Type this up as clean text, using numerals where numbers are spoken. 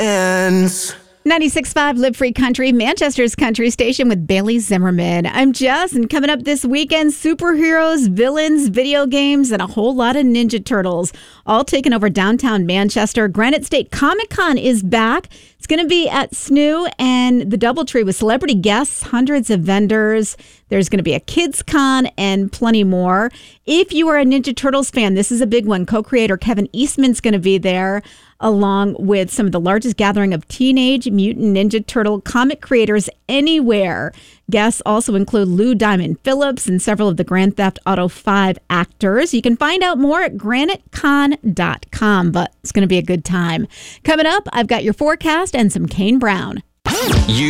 ends. 96.5 Live Free Country, Manchester's country station with Bailey Zimmerman. I'm Jess, and coming up this weekend, superheroes, villains, video games, and a whole lot of Ninja Turtles, all taking over downtown Manchester. Granite State Comic Con is back. It's going to be at SNU and the Doubletree with celebrity guests, hundreds of vendors. There's going to be a kids con and plenty more. If you are a Ninja Turtles fan, this is a big one. Co-creator Kevin Eastman's going to be there, along with some of the largest gathering of Teenage Mutant Ninja Turtle comic creators anywhere. Guests also include Lou Diamond Phillips and several of the Grand Theft Auto 5 actors. You can find out more at granitecon.com, but it's going to be a good time. Coming up, I've got your forecast and some Kane Brown. You